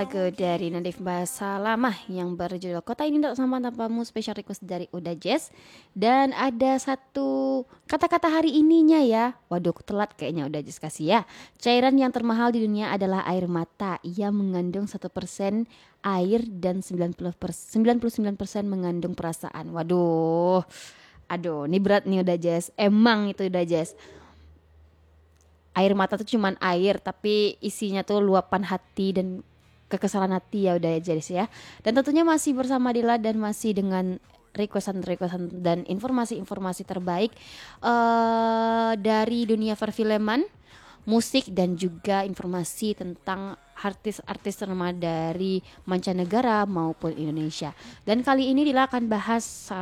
lagu dari Nadif Basalamah yang berjudul Kota Ini Tak Sama Tanpamu, special request dari Uda Jazz. Dan ada satu kata-kata hari ininya ya. Waduh, telat kayaknya Uda Jazz kasih ya. Cairan yang termahal di dunia adalah air mata. Ia mengandung 1% air dan 99% mengandung perasaan. Waduh. Aduh, ini berat nih Uda Jazz. Emang itu Uda Jazz. Air mata tuh cuman air, tapi isinya tuh luapan hati dan kekesalan hati ya udah Jazz ya. Dan tentunya masih bersama Dila dan masih dengan requestan dan informasi-informasi terbaik dari dunia perfilman, musik dan juga informasi tentang artis-artis ternama dari mancanegara maupun Indonesia. Dan kali ini Dila akan bahas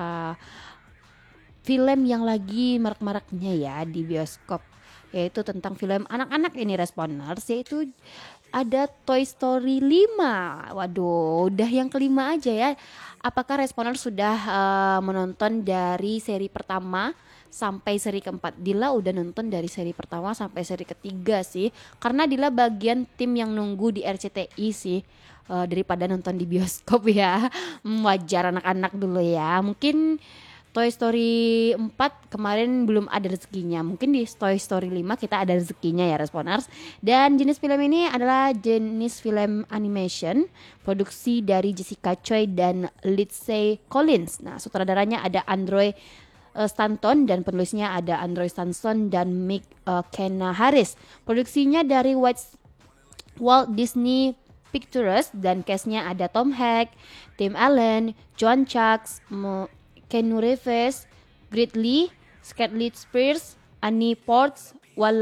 film yang lagi marak-maraknya ya di bioskop, yaitu tentang film anak-anak ini Responers, yaitu ada Toy Story 5. Waduh, udah yang kelima aja ya. Apakah Responers sudah menonton dari seri pertama sampai seri keempat? Dila udah nonton dari seri pertama sampai seri ketiga sih, karena Dila bagian tim yang nunggu di RCTI sih, daripada nonton di bioskop ya. Wajar anak-anak dulu ya. Mungkin Toy Story 4 kemarin belum ada rezekinya. Mungkin di Toy Story 5 kita ada rezekinya ya Responers. Dan jenis film ini adalah jenis film animation, produksi dari Jessica Choi dan Lindsay Collins. Nah, sutradaranya ada Andrew Stanton dan penulisnya ada Andrew Stanton dan Mick Kenna Harris. Produksinya dari Walt Disney Pictures dan castnya ada Tom Hanks, Tim Allen, John Chucks, Keanu Reeves, Gridley, Scarlett Spears, Annie Potts,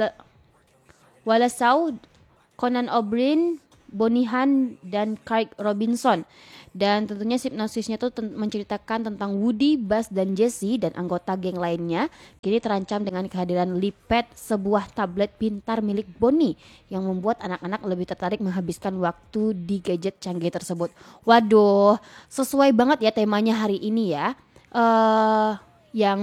Wallace, Conan O'Brien, Bonnie Hunt, dan Craig Robinson. Dan tentunya sinopsisnya tuh menceritakan tentang Woody, Buzz, dan Jessie dan anggota geng lainnya kini terancam dengan kehadiran Lippet, sebuah tablet pintar milik Bonnie yang membuat anak-anak lebih tertarik menghabiskan waktu di gadget canggih tersebut. Waduh, sesuai banget ya temanya hari ini ya. Yang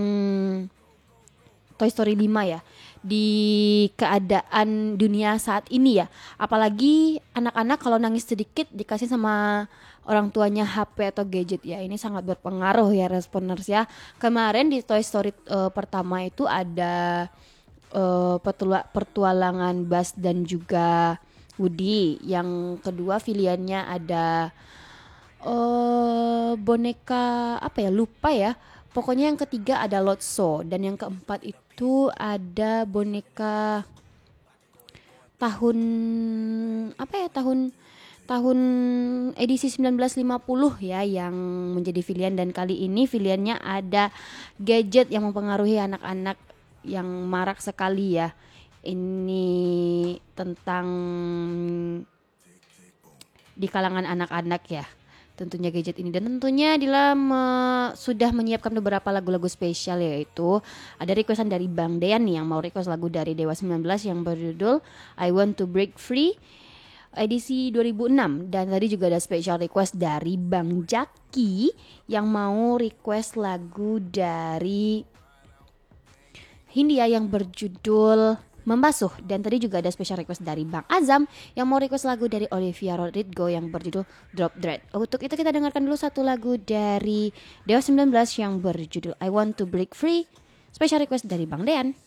Toy Story 5 ya, di keadaan dunia saat ini ya. Apalagi anak-anak kalau nangis sedikit dikasih sama orang tuanya HP atau gadget ya. Ini sangat berpengaruh ya Responers ya. Kemarin di Toy Story pertama itu ada petualangan Buzz dan juga Woody. Yang kedua pilihannya ada boneka apa ya, lupa ya. Pokoknya yang ketiga ada Lotso dan yang keempat itu ada boneka tahun apa ya, tahun edisi 1950 ya yang menjadi pilihan. Dan kali ini pilihannya ada gadget yang mempengaruhi anak-anak yang marak sekali ya. Ini tentang di kalangan anak-anak ya, tentunya gadget ini. Dan tentunya Dila sudah menyiapkan beberapa lagu-lagu spesial, yaitu ada requestan dari Bang Dean nih yang mau request lagu dari Dewa 19 yang berjudul I Want to Break Free edisi 2006. Dan tadi juga ada special request dari Bang Jaki yang mau request lagu dari Hindia yang berjudul Membasuh. Dan tadi juga ada special request dari Bang Azam yang mau request lagu dari Olivia Rodrigo yang berjudul Drop Dead. Untuk itu kita dengarkan dulu satu lagu dari Dewa 19 yang berjudul I Want to Break Free, special request dari Bang Dean.